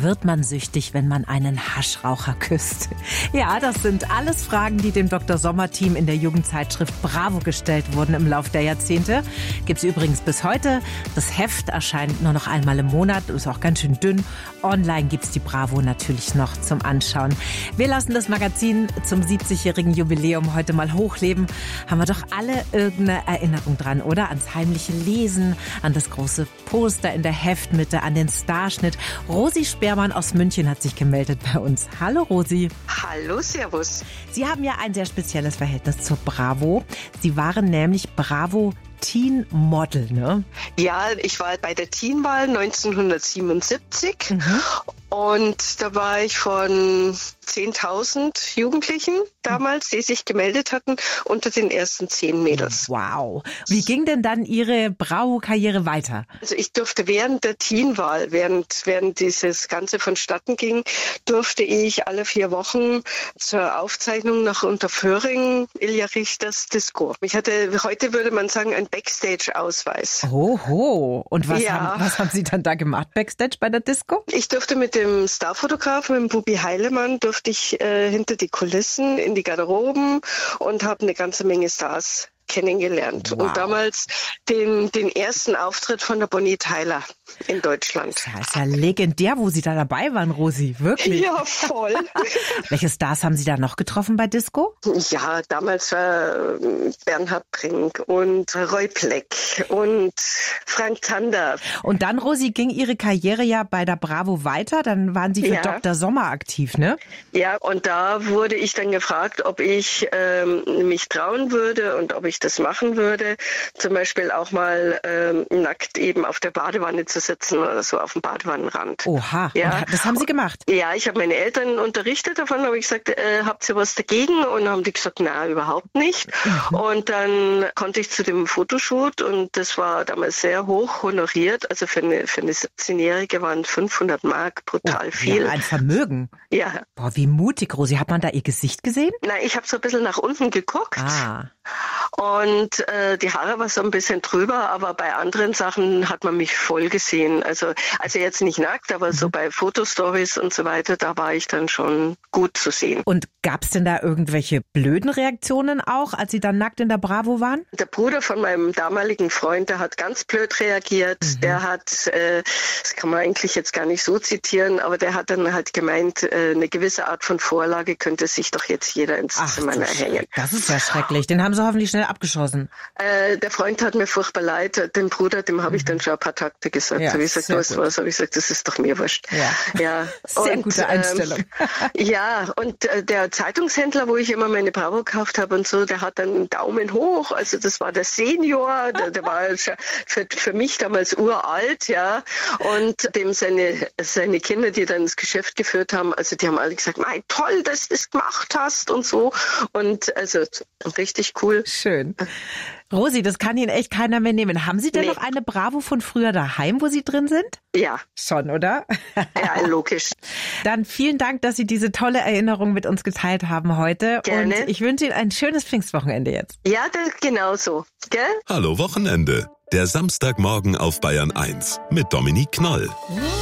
Wird man süchtig, wenn man einen Haschraucher küsst? Ja, das sind alles Fragen, die dem Dr. Sommer-Team in der Jugendzeitschrift Bravo gestellt wurden im Lauf der Jahrzehnte. Gibt's übrigens bis heute. Das Heft erscheint nur noch einmal im Monat, ist auch ganz schön dünn. Online gibt's die Bravo natürlich noch zum Anschauen. Wir lassen das Magazin zum 70-jährigen Jubiläum heute mal hochleben. Haben wir doch alle irgendeine Erinnerung dran, oder? Ans heimliche Lesen, an das große Poster in der Heftmitte, an den Starschnitt. Rosi Spermann aus München hat sich gemeldet bei uns. Hallo Rosi. Hallo, servus. Sie haben ja ein sehr spezielles Verhältnis zur Bravo. Sie waren nämlich Bravo Teen Model, ne? Ja, ich war bei der Teenwahl 1977 und da war ich von 10.000 Jugendlichen damals, die sich gemeldet hatten, unter den ersten 10 Mädels. Wow. Wie ging denn dann Ihre Bravo-Karriere weiter? Also ich durfte während der Teenwahl, während dieses Ganze vonstatten ging, durfte ich alle 4 Wochen zur Aufzeichnung nach Unterföhring, Ilja Richters Disco. Ich hatte, heute würde man sagen, ein Backstage-Ausweis. Oho. Und was haben Sie dann da gemacht, Backstage bei der Disco? Ich durfte mit dem Starfotografen, mit dem Bubi Heilemann, durfte ich hinter die Kulissen, in die Garderoben und habe eine ganze Menge Stars kennengelernt. Wow. Und damals den ersten Auftritt von der Bonnie Tyler in Deutschland. Das ist ja legendär, wo Sie da dabei waren, Rosi. Wirklich? Ja, voll. Welche Stars haben Sie da noch getroffen bei Disco? Ja, damals war Bernhard Brink und Roy Pleck und Frank Zander. Und dann, Rosi, ging Ihre Karriere ja bei der Bravo weiter. Dann waren Sie für Dr. Sommer aktiv, ne? Ja, und da wurde ich dann gefragt, ob ich mich trauen würde und ob ich das machen würde. Zum Beispiel auch mal nackt eben auf der Badewanne zu sitzen oder so auf dem Badewannenrand. Oha, ja. Und das haben Sie gemacht? Ja, ich habe meine Eltern unterrichtet davon, habe ich gesagt, habt ihr was dagegen? Und haben die gesagt, na, überhaupt nicht. Und dann konnte ich zu dem Fotoshoot und das war damals sehr hoch honoriert. Also für eine 17-Jährige waren 500 Mark brutal viel. Ja, ein Vermögen. Ja. Boah, wie mutig, Rosi. Hat man da Ihr Gesicht gesehen? Nein, ich habe so ein bisschen nach unten geguckt. Und die Haare war so ein bisschen drüber, aber bei anderen Sachen hat man mich voll gesehen. Also jetzt nicht nackt, aber so bei Fotostories und so weiter, da war ich dann schon gut zu sehen. Und gab es denn da irgendwelche blöden Reaktionen auch, als Sie dann nackt in der Bravo waren? Der Bruder von meinem damaligen Freund, der hat ganz blöd reagiert. Der hat, das kann man eigentlich jetzt gar nicht so zitieren, aber der hat dann halt gemeint, eine gewisse Art von Vorlage könnte sich doch jetzt jeder ins Zimmer hängen. Das ist ja schrecklich. Den haben Sie hoffentlich schnell abgeschossen. Der Freund hat mir furchtbar leid. Dem Bruder, dem habe ich dann schon ein paar Takte gesagt. Ja, habe ich gesagt, du weißt was? Habe ich gesagt, das ist doch mir wurscht. Ja. Sehr gute Einstellung. Ja, und der Zeitungshändler, wo ich immer meine Bravo gekauft habe und so, der hat dann einen Daumen hoch. Also das war der Senior, der war für mich damals uralt, ja. Und dem seine Kinder, die dann das Geschäft geführt haben, also die haben alle gesagt, mein toll, dass du das gemacht hast und so. Und also richtig cool. Schön. Rosi, das kann Ihnen echt keiner mehr nehmen. Haben Sie denn noch eine Bravo von früher daheim, wo Sie drin sind? Ja. Schon, oder? Ja, logisch. Dann vielen Dank, dass Sie diese tolle Erinnerung mit uns geteilt haben heute. Gerne. Und ich wünsche Ihnen ein schönes Pfingstwochenende jetzt. Ja, das genauso. Gell? Hallo Wochenende. Der Samstagmorgen auf Bayern 1 mit Dominique Knoll.